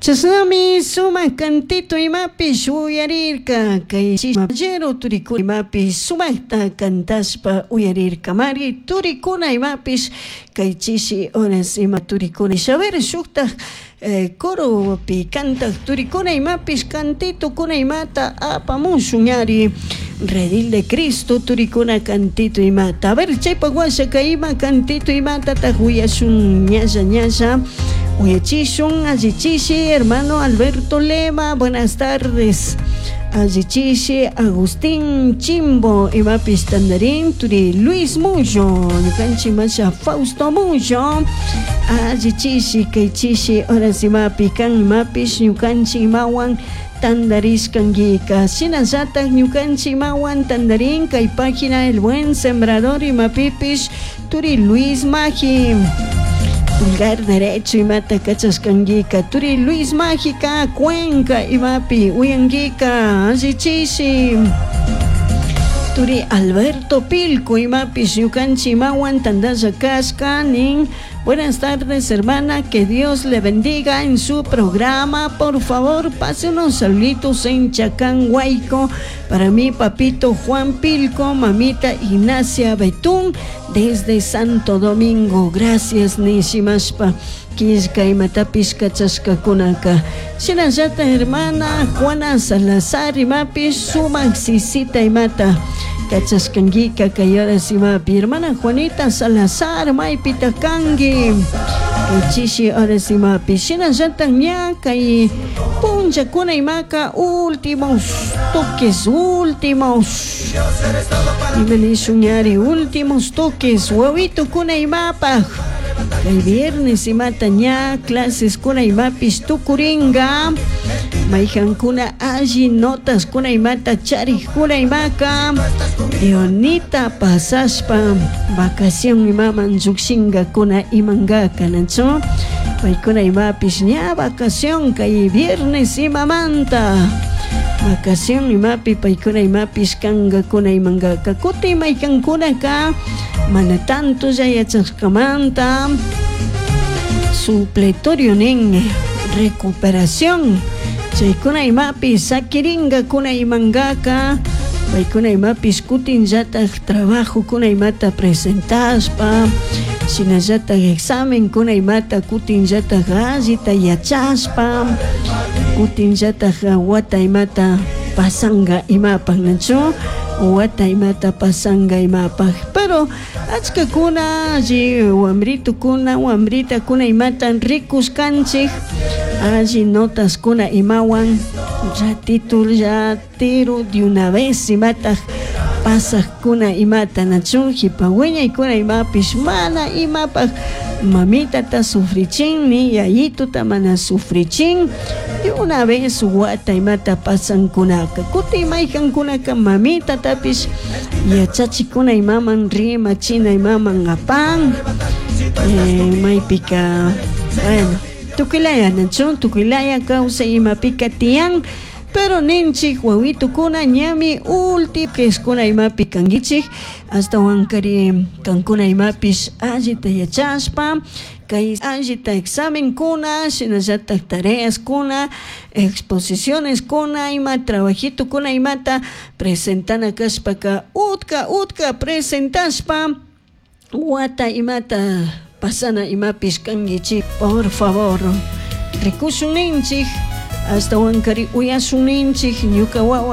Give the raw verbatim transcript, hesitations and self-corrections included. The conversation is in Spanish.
Chasnami sumak cantito imapish uyarirka kay chimallero turikuna imapish sumakta cantaspa uyarirka mari turikuna imapish kay chishi horas ima turikuna saber shukta eh, coro pi canta turikuna imapish cantito kuna imata apamusuñari redil de Cristo turikuna cantito imata a ver chepa guasa kaima cantito imata tahuyasun ñasa ñasa Uyachishun, Ayichishi, hermano Alberto Lema, buenas tardes. Ayichishi, Agustín Chimbo, Imapis Tandarín, Turi Luis Muyo, Yukanchi Masha Fausto Muyo, Ayichishi, Keichishi, Horas Imapi, Kan Imapis, Yukanchi Mawan, Tandaris Kangika, Sinazata, Yukanchi Mawan, Tandarín, Kai Página El Buen Sembrador, Imapipis, Turi Luis Magi. Pulgar derecho imata cachascanguica, Turi Luis Mágica, Cuenca, Imapi, Uyanguica, Azichisi, Turi Alberto Pilco, Imapi, Yucanchi, Mawan, Tandaza Cascanin. Buenas tardes, hermana, que Dios le bendiga en su programa. Por favor, pase unos saluditos en Chacán, Huayco, para mi papito Juan Pilco, mamita Ignacia Betún, desde Santo Domingo. Gracias, Nishimaspa. Quisca y matapis cachascacunaca. Sinazata, hermana Juana Salazar, y mapis sumaxisita y mata. Cachascanguica, Cayora Simapi, hermana Juanita Salazar, Maipita Kangi, Chishi, ahora Simapi, Sinazata, ñaca y Puncha Cuna y Maca, últimos toques, últimos. Y me le soñaré, últimos toques, huevito Cuna y Mapa. El viernes y mataña clases kuna y mapis tucuringa maijan kuna allí notas kuna y mata chari kuna y maca Leonita pasaspa vacación y maman zuxinga kuna y mangaka nancho mai kuna y mapis ña vacación kay viernes y mamanta vacación y mapi paikuna y mapis kanga kuna y mangaka kuti maijan kuna ka mana tanto ya yachaskamanta supletorio nen recuperación chaykuna imapi sakiringa kuna imangaka paykuna imapis kutin yata trabajo kuna imata presentaspa sina yata examen kuna imata kutin yata gazita yachaspa kutin yata wata imata pasanga imapak nacho wata imata pasanga imapak pero achka kuna allí wambrito kuna wambrita kuna imatan ricos canchik allí notas kuna imawan ratito ya tiro de una vez imata pasas kuna imata nacho hipaweña y kuna imapis mana imapak mamita ta sufrichin ni yayito ta mana sufrichin de una vez wata imata pasan kunaka kuti maikan kunaka mamita tapis yachachi kuna imaman rima china imaman apan eh, maipika bueno tukilaya nacho tukilaya causa imapika tiang pero ninchi huevito kuna ñami ulti que es kuna imapi kangichik hasta wankari kankuna imapis allita yachaspa kay allita examen kuna sinazata tareas kuna exposiciones kuna ima trabajito kuna imata presentana kaspaka utka utka presentaspa wata imata pasana imapis kangichik por favor recurso ninchik hasta wankari uyasuninchik ñuka wawa